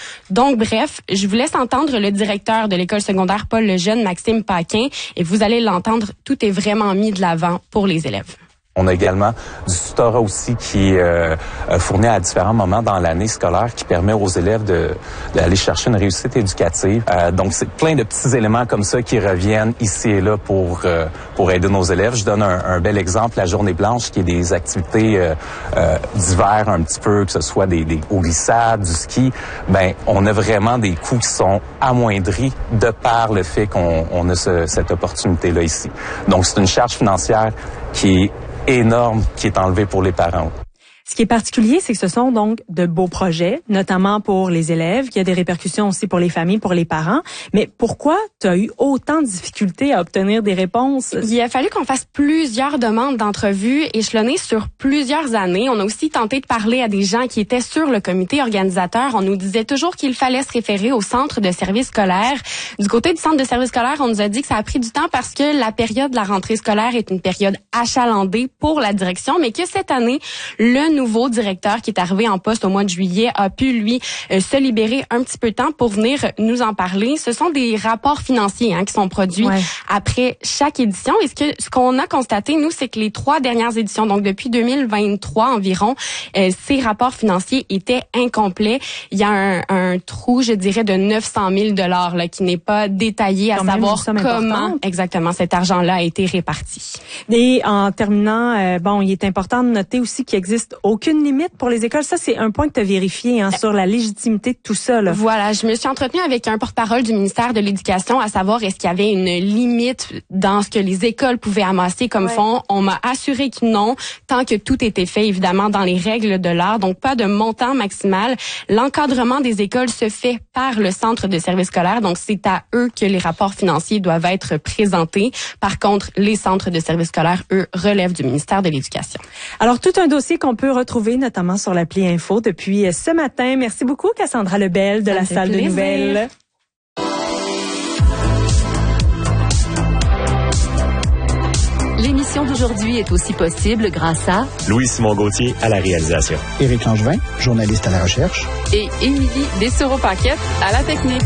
Donc, bref, je vous laisse entendre le directeur de l'école secondaire Paul Lejeune, Maxime Paquin, et vous allez l'entendre, tout est vraiment mis de l'avant pour les élèves. On a également du tutorat aussi qui est fourni à différents moments dans l'année scolaire qui permet aux élèves d'aller chercher une réussite éducative. Donc, c'est plein de petits éléments comme ça qui reviennent ici et là pour aider nos élèves. Je donne un bel exemple, la journée blanche, qui est des activités d'hiver un petit peu, que ce soit des glissades, du ski. Ben, on a vraiment des coûts qui sont amoindris de par le fait qu'on a cette opportunité-là ici. Donc, c'est une charge financière qui est énorme qui est enlevé pour les parents. Ce qui est particulier, c'est que ce sont donc de beaux projets, notamment pour les élèves, qui a des répercussions aussi pour les familles, pour les parents. Mais pourquoi tu as eu autant de difficultés à obtenir des réponses? Il a fallu qu'on fasse plusieurs demandes d'entrevues échelonnées sur plusieurs années. On a aussi tenté de parler à des gens qui étaient sur le comité organisateur. On nous disait toujours qu'il fallait se référer au centre de service scolaire. Du côté du centre de service scolaire, on nous a dit que ça a pris du temps parce que la période de la rentrée scolaire est une période achalandée pour la direction, mais que cette année, le nouveau directeur qui est arrivé en poste au mois de juillet a pu, lui, se libérer un petit peu de temps pour venir nous en parler. Ce sont des rapports financiers qui sont produits après chaque édition. Et ce qu'on a constaté, nous, c'est que les 3 dernières éditions, donc depuis 2023 environ, ces rapports financiers étaient incomplets. Il y a un trou, je dirais, de 900 000 $ qui n'est pas détaillé à savoir comment exactement cet argent-là a été réparti. Et en terminant, il est important de noter aussi qu'il existe aucune limite pour les écoles. Ça, c'est un point que tu as vérifié sur la légitimité de tout ça. Là. Voilà, je me suis entretenue avec un porte-parole du ministère de l'Éducation à savoir est-ce qu'il y avait une limite dans ce que les écoles pouvaient amasser comme fonds. On m'a assuré que non, tant que tout était fait, évidemment, dans les règles de l'art. Donc, pas de montant maximal. L'encadrement des écoles se fait par le centre de service scolaire. Donc, c'est à eux que les rapports financiers doivent être présentés. Par contre, les centres de service scolaire, eux, relèvent du ministère de l'Éducation. Alors, tout un dossier qu'on peut retrouver notamment sur l'appli Info depuis ce matin. Merci beaucoup, Cassandra Lebel de la salle de nouvelles. L'émission d'aujourd'hui est aussi possible grâce à Louis-Simon Gauthier à la réalisation. Éric Langevin, journaliste à la recherche. Et Émilie Dessereau-Paquette à la technique.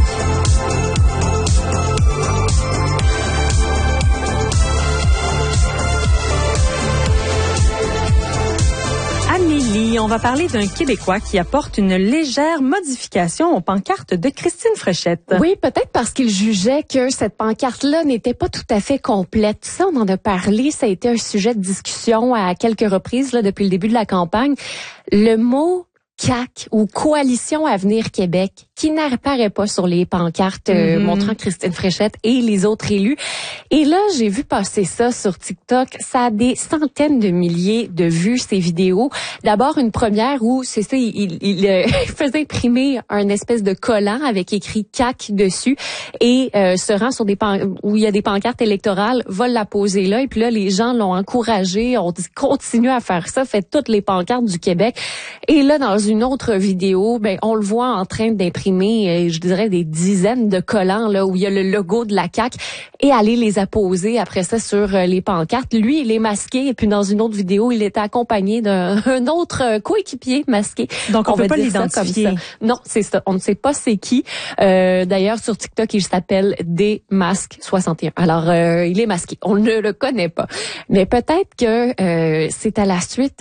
Amélie, on va parler d'un Québécois qui apporte une légère modification aux pancartes de Christine Fréchette. Oui, peut-être parce qu'il jugeait que cette pancarte-là n'était pas tout à fait complète. Ça, on en a parlé, ça a été un sujet de discussion à quelques reprises là, depuis le début de la campagne. Le mot CAQ ou Coalition Avenir Québec, qui n'apparaît pas sur les pancartes montrant Christine Fréchette et les autres élus. Et là, j'ai vu passer ça sur TikTok. Ça a des centaines de milliers de vues, ces vidéos. D'abord, une première où, c'est ça, il faisait imprimer un espèce de collant avec écrit CAQ dessus et se rend sur des où il y a des pancartes électorales, va la poser là. Et puis là, les gens l'ont encouragé. On dit, continue à faire ça, faites toutes les pancartes du Québec. Et là, dans une autre vidéo, on le voit en train d'imprimer, je dirais, des dizaines de collants là où il y a le logo de la CAQ et aller les apposer après ça sur les pancartes. Lui, il est masqué et puis dans une autre vidéo, il était accompagné d'un autre coéquipier masqué. Donc, on peut pas l'identifier. Non, c'est ça. On ne sait pas c'est qui. D'ailleurs, sur TikTok, il s'appelle Desmasques61. Alors, il est masqué. On ne le connaît pas. Mais peut-être que c'est à la suite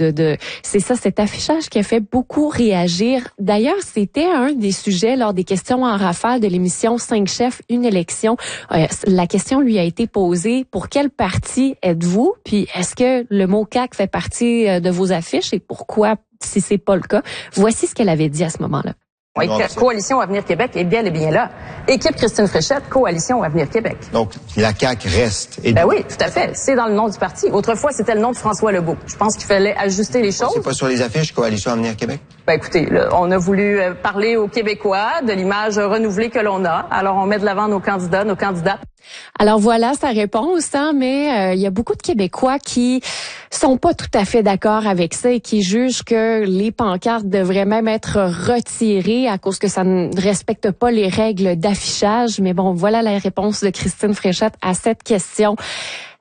c'est ça, cet affichage qui a fait beaucoup réagir. D'ailleurs, c'était un des sujets lors des questions en rafale de l'émission 5 chefs, une élection. La question lui a été posée, pour quel parti êtes-vous? Puis est-ce que le mot CAQ fait partie de vos affiches et pourquoi si c'est pas le cas? Voici ce qu'elle avait dit à ce moment-là. Oui, Coalition Avenir Québec est bien et bien là. Équipe Christine Fréchette, Coalition Avenir Québec. Donc, la CAQ reste. Ben oui, tout à fait. C'est dans le nom du parti. Autrefois, c'était le nom de François Legault. Je pense qu'il fallait ajuster les choses. C'est pas sur les affiches, Coalition Avenir Québec? Ben écoutez, là, on a voulu parler aux Québécois de l'image renouvelée que l'on a. Alors, on met de l'avant nos candidats, nos candidates. Alors voilà sa réponse, mais il y a beaucoup de Québécois qui sont pas tout à fait d'accord avec ça et qui jugent que les pancartes devraient même être retirées à cause que ça ne respecte pas les règles d'affichage. Mais bon, voilà la réponse de Christine Fréchette à cette question.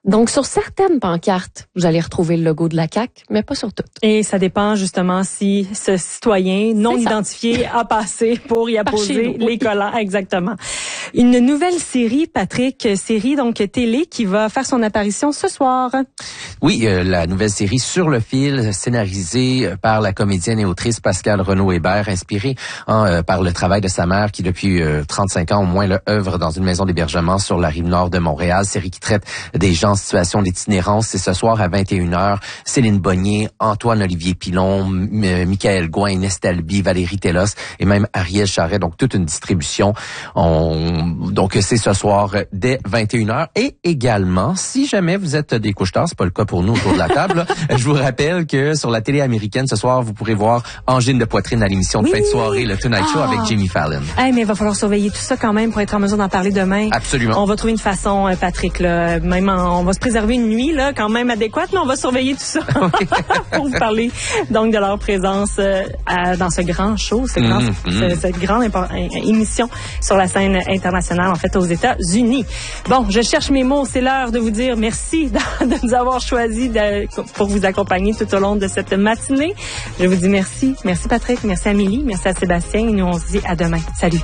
Donc, sur certaines pancartes, vous allez retrouver le logo de la CAQ, mais pas sur toutes. Et ça dépend justement si ce citoyen non identifié a passé pour y apposer les collants. Exactement. Une nouvelle série, Patrick, donc télé qui va faire son apparition ce soir. Oui, la nouvelle série Sur le fil, scénarisée par la comédienne et autrice Pascale Renaud-Hébert, inspirée par le travail de sa mère qui depuis 35 ans au moins œuvre dans une maison d'hébergement sur la rive nord de Montréal. Série qui traite des gens en situation d'itinérance. C'est ce soir à 21h. Céline Bonnier, Antoine-Olivier Pilon, Michael Gouin, Estelle Bi, Valérie Tellos et même Ariel Charret. Donc toute une distribution. Donc c'est ce soir dès 21h. Et également, si jamais vous êtes des couche-tard, c'est pas le cas pour nous autour de la table, je vous rappelle que sur la télé américaine ce soir, vous pourrez voir Angine de poitrine à l'émission de fin de soirée, le Tonight Show avec Jimmy Fallon. Mais il va falloir surveiller tout ça quand même pour être en mesure d'en parler demain. Absolument. On va trouver une façon, Patrick, là, même on va se préserver une nuit là, quand même adéquate, mais on va surveiller tout ça pour vous parler donc de leur présence dans ce grand show, cette grande émission sur la scène internationale, en fait, aux États-Unis. Bon, je cherche mes mots, c'est l'heure de vous dire merci de nous avoir choisi pour vous accompagner tout au long de cette matinée. Je vous dis merci. Merci Patrick, merci Amélie, merci à Sébastien et nous on se dit à demain. Salut.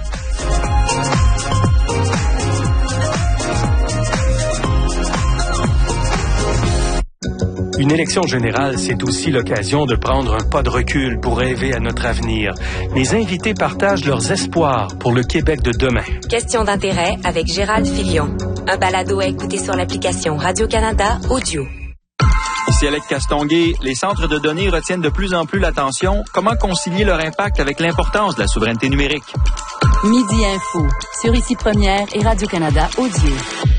Une élection générale, c'est aussi l'occasion de prendre un pas de recul pour rêver à notre avenir. Mes invités partagent leurs espoirs pour le Québec de demain. Question d'intérêt avec Gérald Filion. Un balado à écouter sur l'application Radio-Canada Audio. Ici Alex Castonguay, les centres de données retiennent de plus en plus l'attention. Comment concilier leur impact avec l'importance de la souveraineté numérique? Midi Info, sur Ici Première et Radio-Canada Audio.